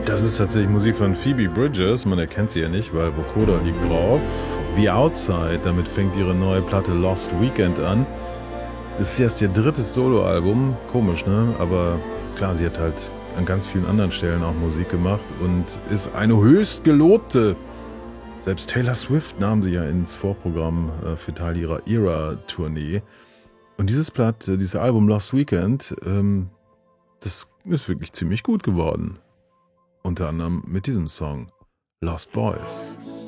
Das ist tatsächlich Musik von Phoebe Bridgers. Man erkennt sie ja nicht, weil Vocoder liegt drauf. The Outside, damit fängt ihre neue Platte Lost Weekend an. Das ist erst ihr drittes Soloalbum. Komisch, ne? Aber klar, sie hat halt an ganz vielen anderen Stellen auch Musik gemacht und ist eine höchst gelobte. Selbst Taylor Swift nahm sie ja ins Vorprogramm für Teil ihrer Era-Tournee. Und dieses Album Lost Weekend, das ist wirklich ziemlich gut geworden. Unter anderem mit diesem Song Lost Boys.